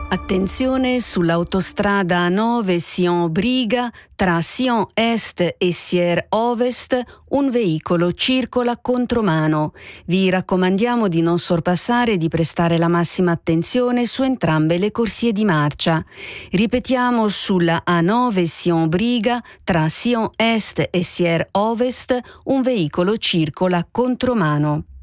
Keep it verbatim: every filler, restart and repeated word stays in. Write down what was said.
Attenzione sull'autostrada A nove Sion-Briga, tra Sion Est e Sier Ovest, un veicolo circola contromano. Vi raccomandiamo di non sorpassare e di prestare la massima attenzione su entrambe le corsie di marcia. Ripetiamo, sulla A nove Sion-Briga, tra Sion Est e Sier Ovest, un veicolo circola contromano.